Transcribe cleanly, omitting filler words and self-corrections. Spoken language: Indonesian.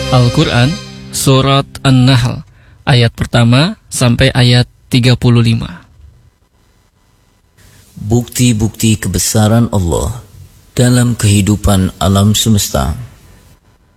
Al-Quran, Surat An-Nahl, ayat pertama sampai ayat 35. Bukti-bukti kebesaran Allah dalam kehidupan alam semesta.